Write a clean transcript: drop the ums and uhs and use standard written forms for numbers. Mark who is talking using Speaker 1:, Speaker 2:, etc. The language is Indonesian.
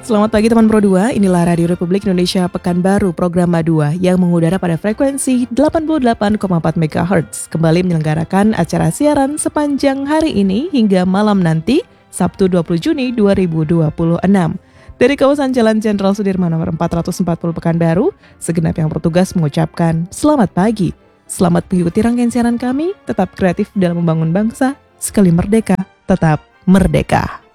Speaker 1: Selamat pagi teman Pro 2, inilah Radio Republik Indonesia Pekanbaru program A2 yang mengudara pada frekuensi 88,4 MHz. Kembali menyelenggarakan acara siaran sepanjang hari ini hingga malam nanti, Sabtu 20 Juni 2026. Dari kawasan Jalan Jenderal Sudirman nomor 440 Pekanbaru, segenap yang bertugas mengucapkan selamat pagi. Selamat mengikuti rangkaian siaran kami, tetap kreatif dalam membangun bangsa, sekali merdeka, tetap merdeka.